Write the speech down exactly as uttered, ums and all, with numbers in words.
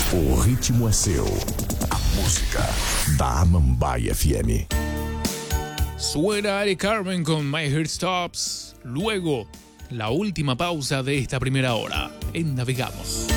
O ritmo é seu. A música da Amambai F M. Suena Ari Carmen con My Heart Stops. Luego, la última pausa de esta primera hora en Navegamos.